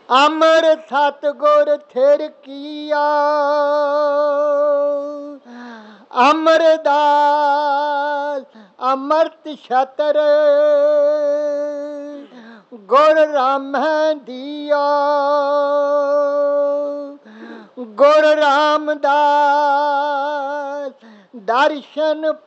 ਅਮਰ ਸਤਿਗੁਰ ਥਿਰ ਕੀਆ, ਅਮਰਦਾਸ ਅਮਰਤ ਛਤਰ, ਗੁਰ ਰਾਮੈ ਦੀਆ। ਗੁਰ ਰਾਮਦਾਸ ਦਰਸ਼ਨ